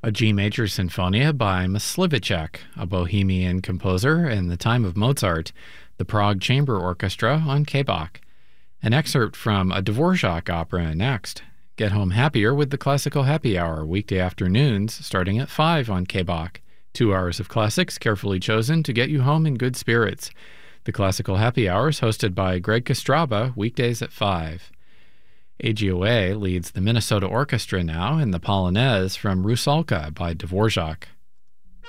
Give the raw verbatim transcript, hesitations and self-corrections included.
A G major sinfonia by Myslivicek, a Bohemian composer in the time of Mozart, the Prague Chamber Orchestra on K B A C. An excerpt from a Dvorak opera next. Get home happier with the Classical Happy Hour, weekday afternoons starting at five on K B A C. Two hours of classics carefully chosen to get you home in good spirits. The Classical Happy Hour is hosted by Greg Kostraba, weekdays at five. A G O A leads the Minnesota Orchestra now in the Polonaise from Rusalka by Dvorak.